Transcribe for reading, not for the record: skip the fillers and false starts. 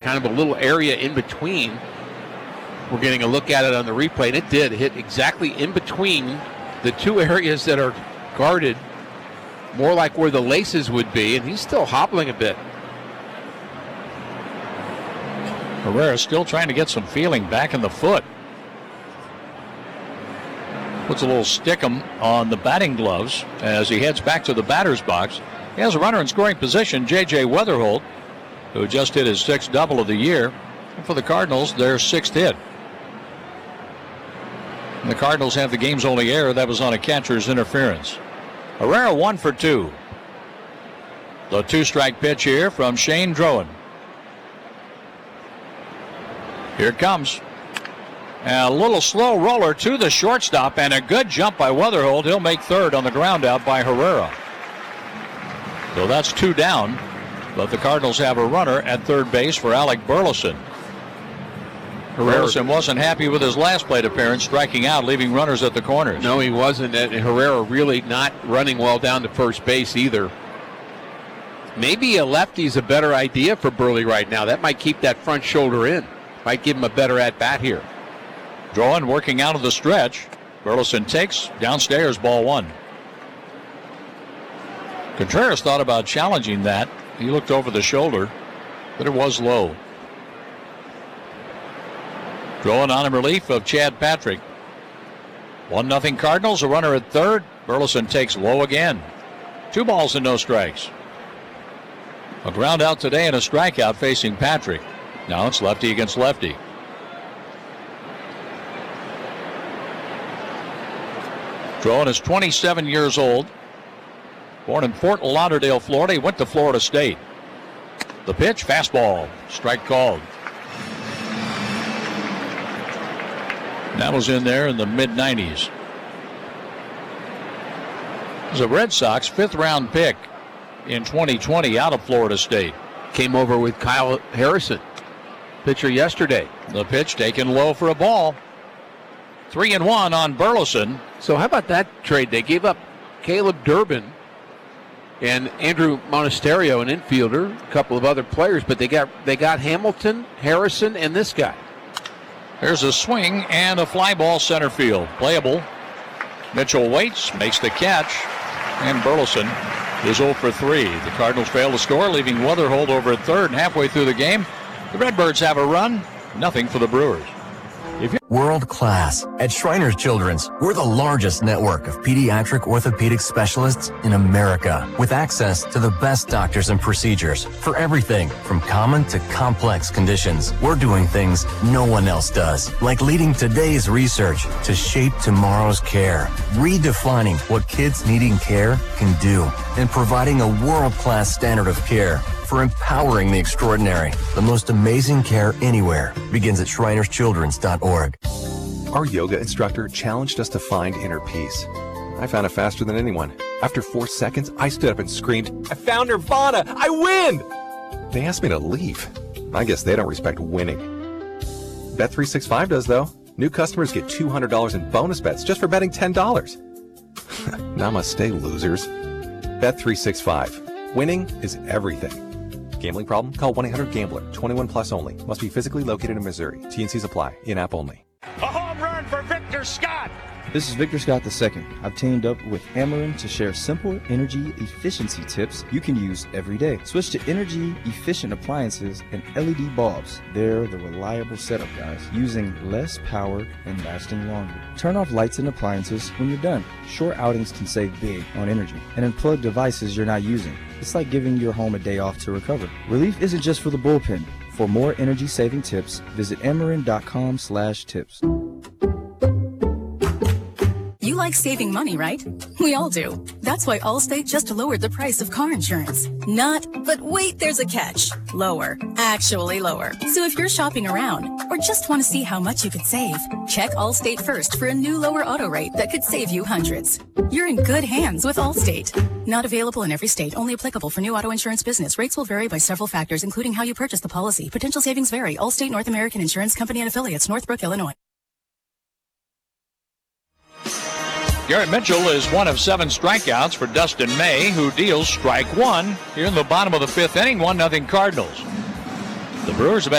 kind of a little area in between. We're getting a look at it on the replay, and it did hit exactly in between the two areas that are guarded, more like where the laces would be, and he's still hobbling a bit. Herrera still trying to get some feeling back in the foot. Puts a little stickum on the batting gloves as he heads back to the batter's box. He has a runner in scoring position, J.J. Weatherholt, who just hit his 6th double of the year. And for the Cardinals, their 6th hit. And the Cardinals have the game's only error. That was on a catcher's interference. Herrera 1 for 2. The 2-strike pitch here from Shane Drowan. Here it comes. A little slow roller to the shortstop, and a good jump by Weatherholt. He'll make third on the ground out by Herrera. So that's 2 down, but the Cardinals have a runner at third base for Alec Burleson. Burleson wasn't happy with his last plate appearance, striking out, leaving runners at the corners. No, he wasn't. And Herrera really not running well down to first base either. Maybe a lefty's a better idea for Burley right now. That might keep that front shoulder in. Might give him a better at-bat here. Drowan working out of the stretch. Burleson takes downstairs, ball 1. Contreras thought about challenging that. He looked over the shoulder, but it was low. Drowan on in relief of Chad Patrick. 1-0 Cardinals, a runner at third. Burleson takes low again. 2 balls and no strikes. A ground out today and a strikeout facing Patrick. Now it's lefty against lefty. Drowan is 27 years old. Born in Fort Lauderdale, Florida. He went to Florida State. The pitch, fastball. Strike called. That was in there in the mid-90s. It was a Red Sox 5th-round pick in 2020 out of Florida State. Came over with Kyle Harrison, pitcher yesterday. The pitch taken low for a ball. 3-1 on Burleson. So how about that trade? They gave up Caleb Durbin and Andrew Monasterio, an infielder, a couple of other players, but they got Hamilton, Harrison, and this guy. There's a swing and a fly ball center field. Playable. Mitchell waits, makes the catch, and Burleson is 0 for 3. The Cardinals fail to score, leaving Weatherholt over at third. And halfway through the game, the Redbirds have a run. Nothing for the Brewers. World class. At Shriners Children's, we're the largest network of pediatric orthopedic specialists in America, with access to the best doctors and procedures for everything from common to complex conditions. We're doing things no one else does, like leading today's research to shape tomorrow's care, redefining what kids needing care can do, and providing a world-class standard of care for empowering the extraordinary. The most amazing care anywhere begins at shrinerschildrens.org. Our yoga instructor challenged us to find inner peace. I found it faster than anyone. After 4 seconds, I stood up and screamed, "I found Nirvana! I win!" They asked me to leave. I guess they don't respect winning. Bet365 does, though. New customers get $200 in bonus bets just for betting $10. Namaste, losers. Bet365. Winning is everything. Gambling problem? Call 1-800-GAMBLER. 21 plus only. Must be physically located in Missouri. T&Cs apply. In-app only. A home run for Victor Scott. This is Victor Scott II. I've teamed up with Ameren to share simple energy efficiency tips you can use every day. Switch to energy efficient appliances and LED bulbs. They're the reliable setup, guys, using less power and lasting longer. Turn off lights and appliances when you're done. Short outings can save big on energy. And unplug devices you're not using. It's like giving your home a day off to recover. Relief isn't just for the bullpen. For more energy-saving tips, visit Ameren.com/tips. You like saving money, right? We all do. That's why Allstate just lowered the price of car insurance. Not, but wait, there's a catch. Lower. Actually lower. So if you're shopping around or just want to see how much you could save, check Allstate first for a new lower auto rate that could save you hundreds. You're in good hands with Allstate. Not available in every state, only applicable for new auto insurance business. Rates will vary by several factors, including how you purchase the policy. Potential savings vary. Allstate North American Insurance Company and Affiliates, Northbrook, Illinois. Garrett Mitchell is 1 of 7 strikeouts for Dustin May, who deals strike 1 here in the bottom of the 5th inning. 1-0 Cardinals. The Brewers have